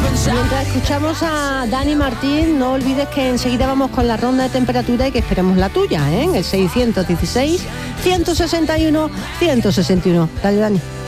Mientras escuchamos a Dani Martín, no olvides que enseguida vamos con la ronda de temperatura y que esperemos la tuya, ¿eh? En el 616 161 161. Dale, Dani.